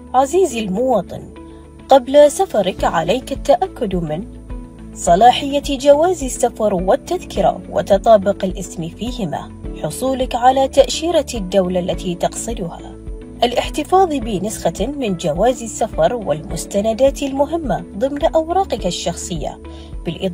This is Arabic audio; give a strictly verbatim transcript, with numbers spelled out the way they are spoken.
عزيزي المواطن، قبل سفرك عليك التأكد من صلاحية جواز السفر والتذكرة وتطابق الاسم فيهما، حصولك على تأشيرة الدولة التي تقصدها، الاحتفاظ بنسخة من جواز السفر والمستندات المهمة ضمن أوراقك الشخصية، بالإضافة